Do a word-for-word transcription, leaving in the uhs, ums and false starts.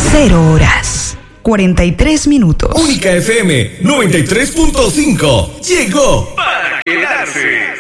Cero horas, cuarenta y tres minutos. Única F M noventa y tres punto cinco. Llegó para quedarse.